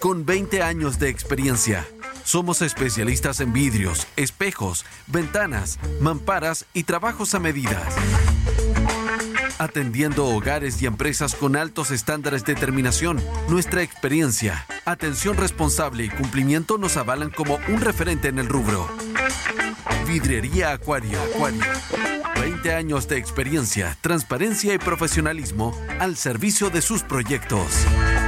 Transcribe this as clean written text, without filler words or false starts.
con 20 años de experiencia. Somos especialistas en vidrios, espejos, ventanas, mamparas y trabajos a medida. Atendiendo hogares y empresas con altos estándares de terminación, nuestra experiencia, atención responsable y cumplimiento nos avalan como un referente en el rubro. Vidriería Acuario. 20 años de experiencia, transparencia y profesionalismo al servicio de sus proyectos.